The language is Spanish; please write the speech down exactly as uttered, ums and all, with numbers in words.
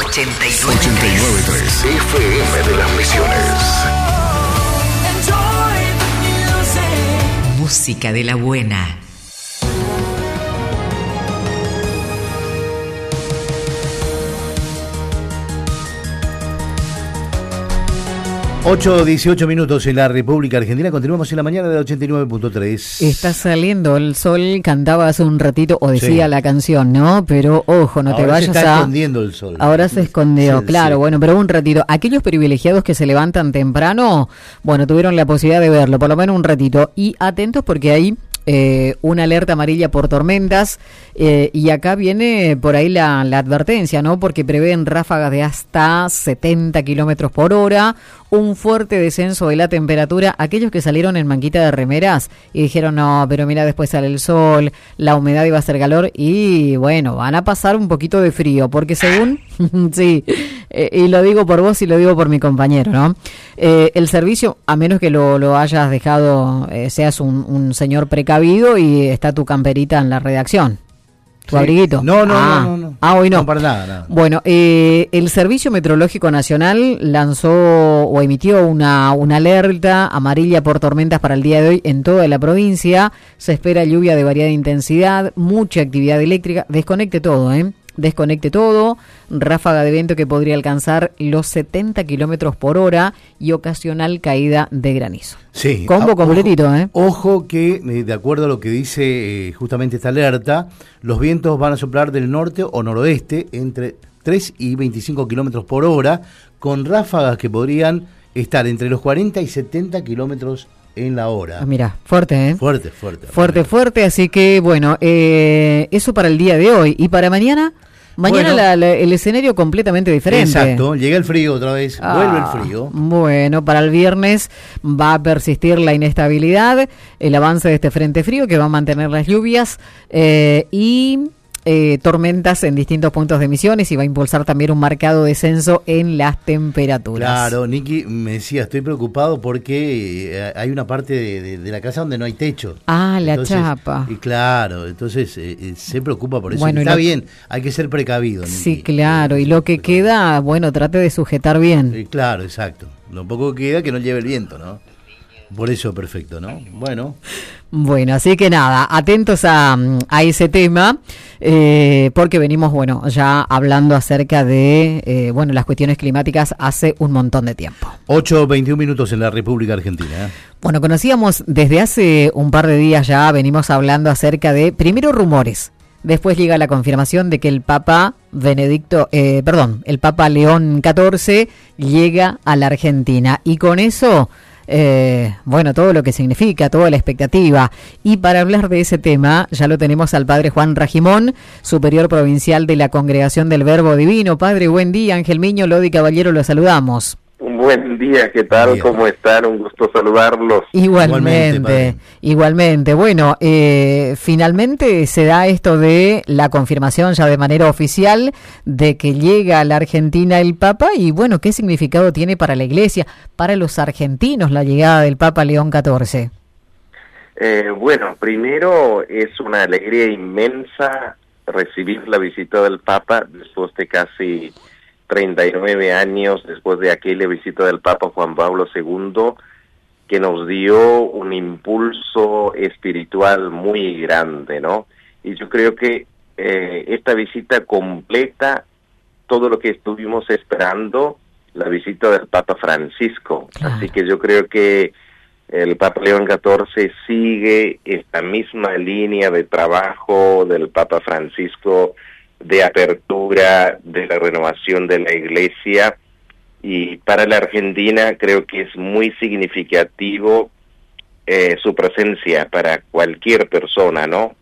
ochenta y nueve punto tres F M de las Misiones. Música de la buena. ocho dieciocho minutos en la República Argentina. Continuamos en la mañana de ochenta y nueve punto tres. Está saliendo el sol, cantaba hace un ratito, o decía Sí. la canción, ¿no? Pero ojo, no Ahora te vayas se está a... escondiendo el sol. Ahora se escondió, Sí, claro, sí. bueno, pero un ratito. Aquellos privilegiados que se levantan temprano, bueno, tuvieron la posibilidad de verlo, por lo menos un ratito. Y atentos porque hay eh, una alerta amarilla por tormentas eh, y acá viene por ahí la, la advertencia, ¿no? Porque prevén ráfagas de hasta setenta kilómetros por hora, un fuerte descenso de la temperatura. Aquellos que salieron en manguita de remeras y dijeron, no, pero mira, después sale el sol, la humedad iba a ser calor, y bueno, van a pasar un poquito de frío, porque según, sí, eh, y lo digo por vos y lo digo por mi compañero, ¿no? Eh, el servicio, a menos que lo, lo hayas dejado, eh, seas un, un señor precavido y está tu camperita en la redacción. ¿Tu Sí. abriguito? No, no, ah. no, no, no. Ah, hoy no. No, para nada, nada. Bueno, eh, el Servicio Meteorológico Nacional lanzó o emitió una, una alerta amarilla por tormentas para el día de hoy en toda la provincia. Se espera lluvia de variada intensidad, mucha actividad eléctrica. Desconecte todo, ¿eh? Desconecte todo. Ráfaga de viento que podría alcanzar los setenta kilómetros por hora y ocasional caída de granizo. Sí. Combo Ah, completito, ojo, ¿eh? Ojo que, eh, de acuerdo a lo que dice eh, justamente esta alerta, los vientos van a soplar del norte o noroeste entre tres y veinticinco kilómetros por hora, con ráfagas que podrían estar entre los cuarenta y setenta kilómetros en la hora. Ah, mira, fuerte, ¿eh? Fuerte, fuerte. Fuerte, fuerte, así que bueno, eh, eso para el día de hoy. ¿Y para mañana? Mañana Bueno. la, la, el escenario completamente diferente. Exacto, llega el frío otra vez, Ah, vuelve el frío. Bueno, para el viernes va a persistir la inestabilidad, el avance de este frente frío que va a mantener las lluvias eh, y eh, tormentas en distintos puntos de Misiones, y va a impulsar también un marcado descenso en las temperaturas. Claro, Nicky me decía, estoy preocupado porque eh, hay una parte de, de, de la casa donde no hay techo. Ah, la Entonces, chapa. Y claro, entonces eh, eh, se preocupa por eso. Bueno, y Está lo- bien, hay que ser precavido, Nicky. Sí, claro, y lo que queda, bueno, trate de sujetar bien. Eh, claro, exacto. Lo poco que queda que no lleve el viento, ¿no? Por eso, perfecto, ¿no? Bueno. Bueno, así que nada, atentos a, a ese tema, eh, porque venimos, bueno, ya hablando acerca de, eh, bueno, las cuestiones climáticas hace un montón de tiempo. ocho veintiún minutos en la República Argentina. ¿eh? Bueno, conocíamos desde hace un par de días ya, venimos hablando acerca de, primero, rumores. Después llega la confirmación de que el Papa Benedicto, eh, perdón, el Papa León catorce llega a la Argentina. Y con eso... Eh, bueno, todo lo que significa, toda la expectativa. Y para hablar de ese tema, ya lo tenemos al padre Juan Rajimón, superior provincial de la Congregación del Verbo Divino. Padre, buen día. Ángel Miño, Lodi Caballero, lo saludamos. Un buen día, ¿qué tal? Bien. ¿Cómo están? Un gusto saludarlos. Igualmente, Igualmente, igualmente. Bueno, eh, finalmente se da esto de la confirmación ya de manera oficial de que llega a la Argentina el Papa, y bueno, ¿qué significado tiene para la Iglesia, para los argentinos, la llegada del Papa León catorce? Eh, bueno, primero es una alegría inmensa recibir la visita del Papa después de casi treinta y nueve años, después de aquella visita del Papa Juan Pablo segundo, que nos dio un impulso espiritual muy grande, ¿no? Y yo creo que eh, esta visita completa todo lo que estuvimos esperando, la visita del Papa Francisco. Claro. Así que yo creo que el Papa León catorce sigue esta misma línea de trabajo del Papa Francisco, de apertura, de la renovación de la Iglesia, y para la Argentina creo que es muy significativo eh, su presencia para cualquier persona, ¿no?